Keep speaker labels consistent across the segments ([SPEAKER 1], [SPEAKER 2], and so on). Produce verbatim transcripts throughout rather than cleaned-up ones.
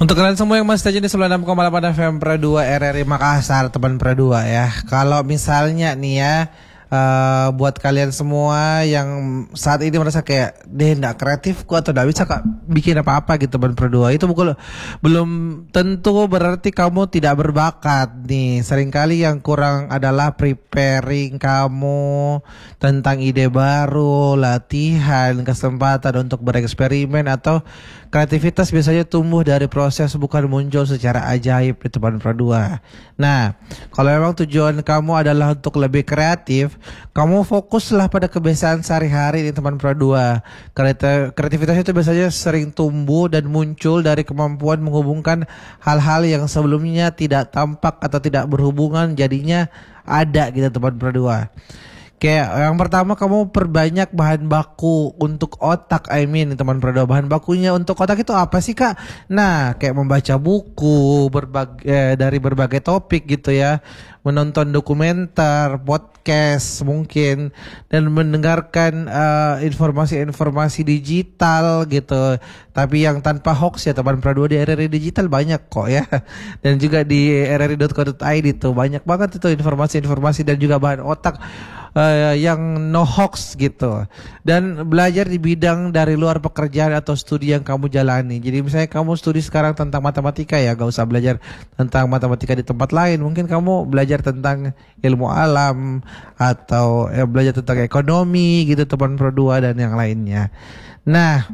[SPEAKER 1] Untuk kalian semua yang masih stay di sembilan puluh enam koma delapan F M Pro dua R R I Makassar, teman Pro dua ya. Kalau misalnya nih ya, uh, buat kalian semua yang saat ini merasa kayak deh nggak kreatif kok atau nggak bisa kak bikin apa-apa gitu teman Pro dua, itu bukan, belum tentu berarti kamu tidak berbakat nih. Seringkali yang kurang adalah preparing kamu tentang ide baru, latihan, kesempatan untuk bereksperimen, atau kreativitas biasanya tumbuh dari proses, bukan muncul secara ajaib di teman Pro dua. Nah, kalau memang tujuan kamu adalah untuk lebih kreatif, kamu fokuslah pada kebiasaan sehari-hari di teman Pro dua. Kreativitas itu biasanya sering tumbuh dan muncul dari kemampuan menghubungkan hal-hal yang sebelumnya tidak tampak atau tidak berhubungan, jadinya ada gitu teman Pro dua. Kayak yang pertama, kamu perbanyak bahan baku untuk otak. I mean teman Pro dua, bahan bakunya untuk otak itu apa sih kak? Nah, kayak membaca buku berbagai eh, dari berbagai topik gitu ya, menonton dokumenter, podcast mungkin, dan mendengarkan uh, informasi-informasi digital gitu. Tapi yang tanpa hoax ya teman Pro dua, di R R I Digital banyak kok ya. Dan juga di r r i dot co dot i d tuh banyak banget itu informasi-informasi dan juga bahan otak Uh, yang no hoax gitu. Dan belajar di bidang dari luar pekerjaan atau studi yang kamu jalani. Jadi misalnya kamu studi sekarang tentang matematika ya, gak usah belajar tentang matematika di tempat lain. Mungkin kamu belajar tentang ilmu alam, atau eh, belajar tentang ekonomi gitu teman Pro dua dan yang lainnya. Nah,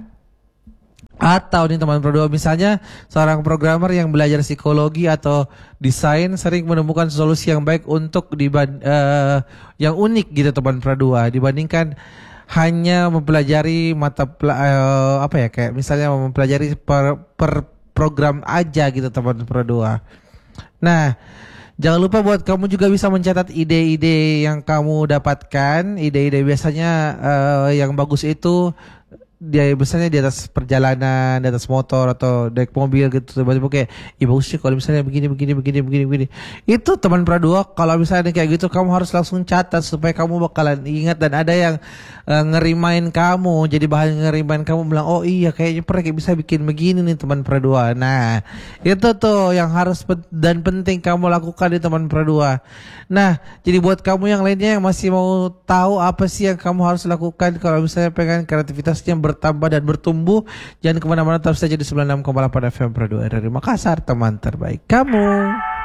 [SPEAKER 1] atau nih teman Pro dua, misalnya seorang programmer yang belajar psikologi atau desain sering menemukan solusi yang baik untuk diban uh, yang unik gitu teman Pro dua, dibandingkan hanya mempelajari mata uh, apa ya, kayak misalnya mempelajari per, per program aja gitu teman Pro dua. Nah, jangan lupa buat kamu juga bisa mencatat ide-ide yang kamu dapatkan. Ide-ide biasanya uh, yang bagus itu dia biasanya di atas perjalanan, di atas motor atau naik mobil gitu, tiba-tiba kayak, iya bagus sih kalau misalnya begini begini begini begini begini. Itu teman Pro dua, kalau misalnya kayak gitu kamu harus langsung catat supaya kamu bakalan ingat, dan ada yang uh, ngerimain kamu, jadi bahan ngerimain kamu bilang, oh iya kayaknya pernah kayak bisa bikin begini nih teman Pro dua. Nah, itu tuh yang harus pen- dan penting kamu lakukan di teman Pro dua. Nah, jadi buat kamu yang lainnya yang masih mau tahu apa sih yang kamu harus lakukan kalau misalnya pengen kreativitasnya bertambah dan bertumbuh, jangan kemana-mana, tetap saja di sembilan puluh enam koma delapan F M Pro dua R R I Makassar, teman terbaik kamu.